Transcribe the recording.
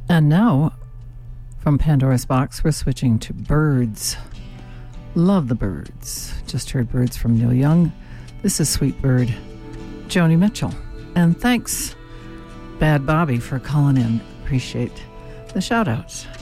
And now, from Pandora's Box, we're switching to Birds. Love the Birds. Just heard Birds from Neil Young. This is Sweet Bird, Joni Mitchell. And thanks, Bad Bobby, for calling in. Appreciate the shout-outs.